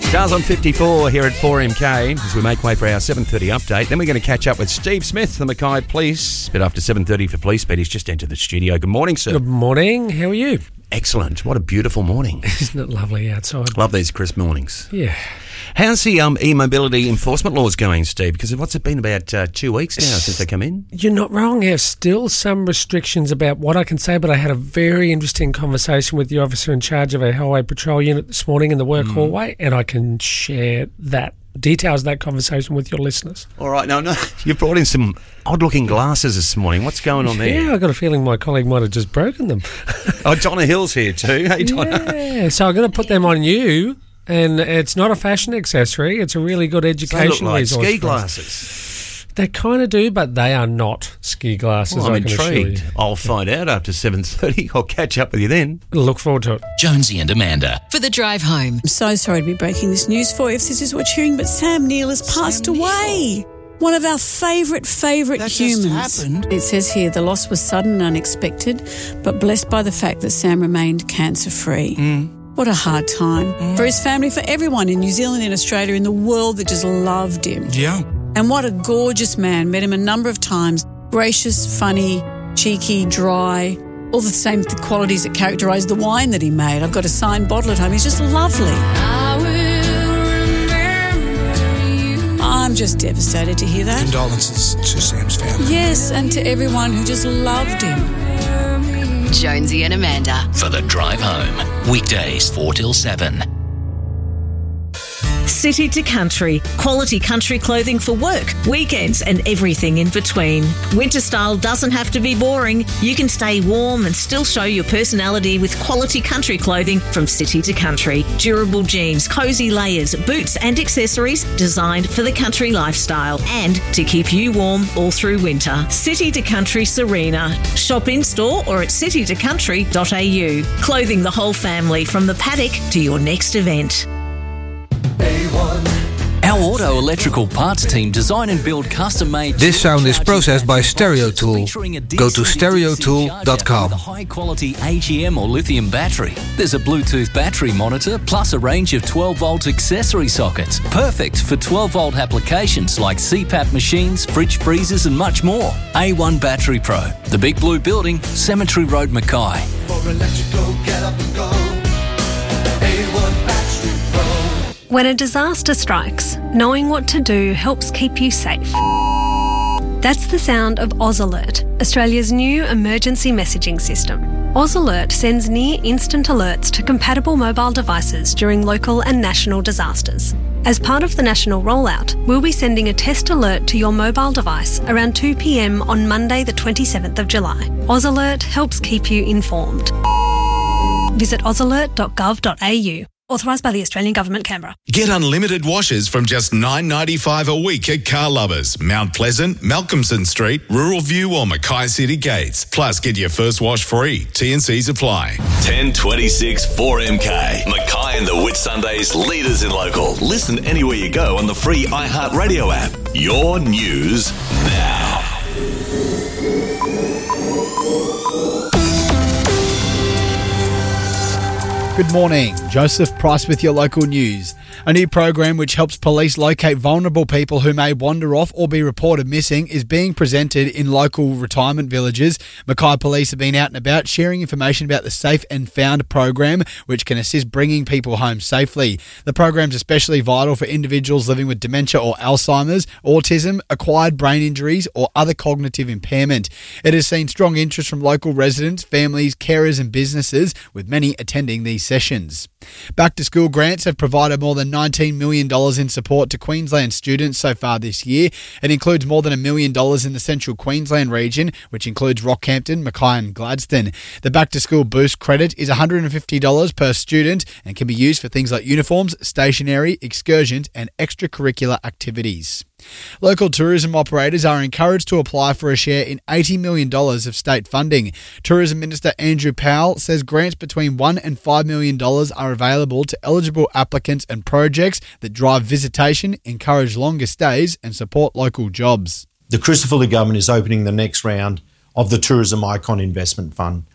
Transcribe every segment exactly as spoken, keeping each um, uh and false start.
Stars on fifty-four here at four M K as we make way for our seven thirty update. Then we're going to catch up with Steve Smith, the Mackay Police. A bit after seven thirty for Police Beat. He's just entered the studio. Good morning, sir. Good morning. How are you? Excellent. What a beautiful morning. Isn't it lovely outside? Love these crisp mornings. Yeah. How's the um, e-mobility enforcement laws going, Steve? Because what's it been, about uh, two weeks now since they come in? You're not wrong. There's still some restrictions about what I can say, but I had a very interesting conversation with the officer in charge of our highway patrol unit this morning in the work mm. hallway, and I can share that details of that conversation with your listeners. All right. Now, no, you've brought in some odd-looking glasses this morning. What's going on there? Yeah, I've got a feeling my colleague might have just broken them. Oh, Donna Hill's here too. Hey, Donna. Yeah, so I'm going to put them on you. And it's not a fashion accessory. It's a really good education so they look like resource. Ski glasses. They kind of do, but they are not ski glasses. Well, I'm I can intrigued. I'll find out after seven thirty. I'll catch up with you then. Look forward to it. Jonesy and Amanda. For the drive home. I'm so sorry to be breaking this news for you if this is what you're hearing, but Sam Neill has passed Sam away. Neill. One of our favourite, favourite that humans. Just happened. It says here the loss was sudden and unexpected, but blessed by the fact that Sam remained cancer-free. Mm. What a hard time Mm. for his family, for everyone in New Zealand, in Australia, in the world that just loved him. Yeah. And what a gorgeous man. Met him a number of times. Gracious, funny, cheeky, dry, all the same qualities that characterise the wine that he made. I've got a signed bottle at home. He's just lovely. I will remember you. I'm just devastated to hear that. Condolences to Sam's family. Yes, and to everyone who just loved him. Jonesy and Amanda. For the drive home. Weekdays four till seven. City to Country, quality country clothing for work, weekends and everything in between. Winter style doesn't have to be boring. You can stay warm and still show your personality with quality country clothing from City to Country. Durable jeans, cosy layers, boots and accessories designed for the country lifestyle and to keep you warm all through winter. City to Country Serena. Shop in store or at city to country dot a u. Clothing the whole family from the paddock to your next event. Our auto electrical parts team design and build custom-made... This sound is processed by Stereo Tool. Go to stereo tool dot com. With a high-quality A G M or lithium battery. There's a Bluetooth battery monitor plus a range of twelve-volt accessory sockets. Perfect for twelve-volt applications like C PAP machines, fridge freezers and much more. A one Battery Pro. The Big Blue Building, Cemetery Road, Mackay. For electrical, get up and go. A one Battery Pro. When a disaster strikes, knowing what to do helps keep you safe. That's the sound of Oz Alert, Australia's new emergency messaging system. Oz Alert sends near-instant alerts to compatible mobile devices during local and national disasters. As part of the national rollout, we'll be sending a test alert to your mobile device around two p m on Monday the twenty-seventh of July. Oz Alert helps keep you informed. Visit oz alert dot gov dot a u. Authorised by the Australian Government, Canberra. Get unlimited washes from just nine dollars ninety-five a week at Car Lovers, Mount Pleasant, Malcolmson Street, Rural View or Mackay City Gates. Plus, get your first wash free. T and Cs apply. ten twenty-six four M K. Mackay and the Whitsundays leaders in local. Listen anywhere you go on the free iHeartRadio app. Your news now. Good morning. Joseph Price with your local news. A new program which helps police locate vulnerable people who may wander off or be reported missing is being presented in local retirement villages. Mackay Police have been out and about sharing information about the Safe and Found program, which can assist bringing people home safely. The program is especially vital for individuals living with dementia or Alzheimer's, autism, acquired brain injuries or other cognitive impairment. It has seen strong interest from local residents, families, carers and businesses, with many attending these sessions. Back to school grants have provided more than nineteen million dollars in support to Queensland students so far this year. It includes more than a million dollars in the central Queensland region, which includes Rockhampton, Mackay and Gladstone. The Back to School Boost credit is one hundred fifty dollars per student and can be used for things like uniforms, stationery, excursions and extracurricular activities. Local tourism operators are encouraged to apply for a share in eighty million dollars of state funding. Tourism Minister Andrew Powell says grants between one and five million dollars are available to eligible applicants and projects that drive visitation, encourage longer stays and support local jobs. The Christopher Luke government is opening the next round of the Tourism Icon Investment Fund,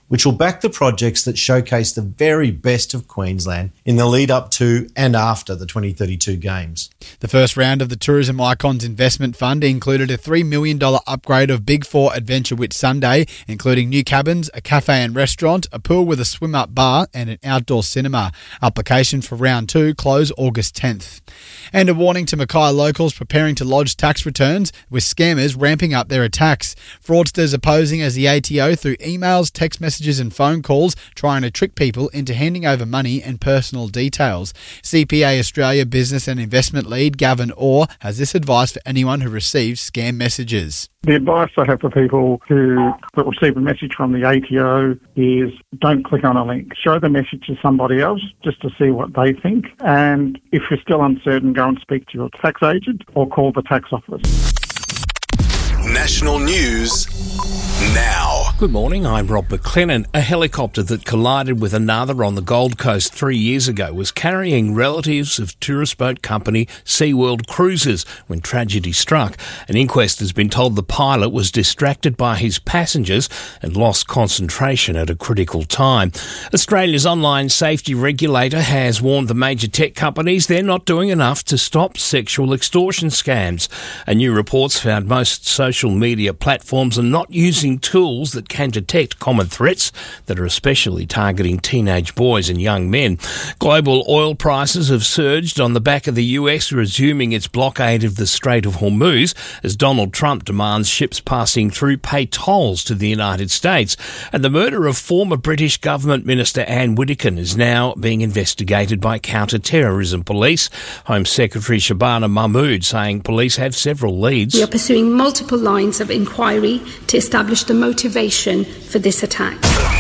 which will back the projects that showcase the very best of Queensland in the lead up to and after the twenty thirty-two Games. The first round of the Tourism Icons Investment Fund included a three million dollars upgrade of Big Four Adventure Whitsunday, including new cabins, a cafe and restaurant, a pool with a swim-up bar and an outdoor cinema. Application for round two close August tenth. And a warning to Mackay locals preparing to lodge tax returns, with scammers ramping up their attacks. Fraudsters are posing as the A T O through emails, text messages and phone calls, trying to trick people into handing over money and personal details. C P A Australia Business and Investment Lead Gavin Orr has this advice for anyone who receives scam messages. The advice I have for people who receive a message from the A T O is don't click on a link. Show the message to somebody else just to see what they think. And if you're still uncertain, go and speak to your tax agent or call the tax office. National news now. Good morning, I'm Rob McLennan. A helicopter that collided with another on the Gold Coast three years ago was carrying relatives of tourist boat company SeaWorld Cruises when tragedy struck. An inquest has been told the pilot was distracted by his passengers and lost concentration at a critical time. Australia's online safety regulator has warned the major tech companies they're not doing enough to stop sexual extortion scams. A new report's found most social media platforms are not using tools that can detect common threats that are especially targeting teenage boys and young men. Global oil prices have surged on the back of the U S resuming its blockade of the Strait of Hormuz as Donald Trump demands ships passing through pay tolls to the United States. And the murder of former British Government Minister Anne Whittakin is now being investigated by counter-terrorism police. Home Secretary Shabana Mahmood saying police have several leads. We are pursuing multiple lines of inquiry to establish the motivation for this attack.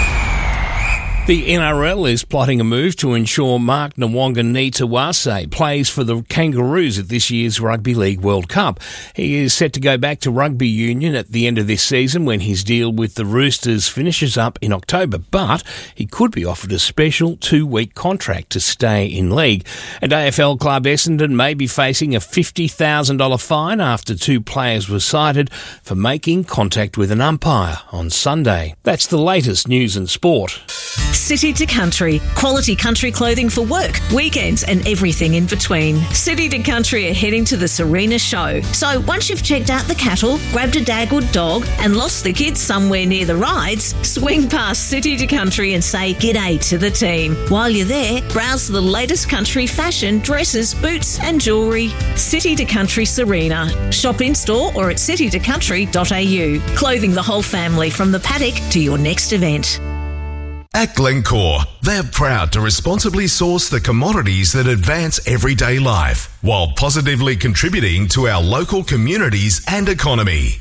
The N R L is plotting a move to ensure Mark Nawaqanitawase plays for the Kangaroos at this year's Rugby League World Cup. He is set to go back to rugby union at the end of this season when his deal with the Roosters finishes up in October, but he could be offered a special two-week contract to stay in league. And A F L club Essendon may be facing a fifty thousand dollars fine after two players were cited for making contact with an umpire on Sunday. That's the latest news and sport. City to Country, quality country clothing for work, weekends and everything in between. City to Country are heading to the Serena show. So once you've checked out the cattle, grabbed a dagwood dog and lost the kids somewhere near the rides, swing past City to Country and say g'day to the team. While you're there, browse the latest country fashion, dresses, boots and jewellery. City to Country Serena. Shop in store or at city to country dot a u. Clothing the whole family from the paddock to your next event. At Glencore, they're proud to responsibly source the commodities that advance everyday life while positively contributing to our local communities and economy.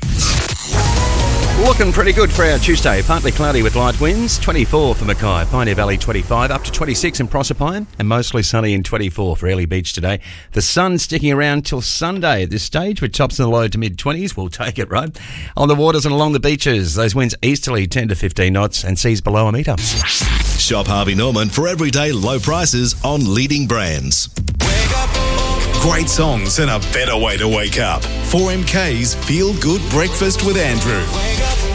Looking pretty good for our Tuesday. Partly cloudy with light winds, twenty-four for Mackay, Pioneer Valley twenty-five, up to twenty-six in Proserpine, and mostly sunny in twenty-four for Airlie Beach today. The sun sticking around till Sunday at this stage with tops in the low to mid-twenties. We'll take it, right? On the waters and along the beaches, those winds easterly ten to fifteen knots and seas below a metre. Shop Harvey Norman for everyday low prices on leading brands. Great songs and a better way to wake up. four M K's Feel Good Breakfast with Andrew.